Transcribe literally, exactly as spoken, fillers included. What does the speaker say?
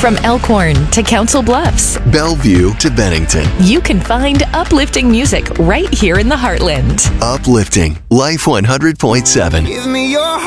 From Elkhorn to Council Bluffs, Bellevue to Bennington. you can find uplifting music right here in the Heartland. Uplifting Life one hundred point seven. Give me your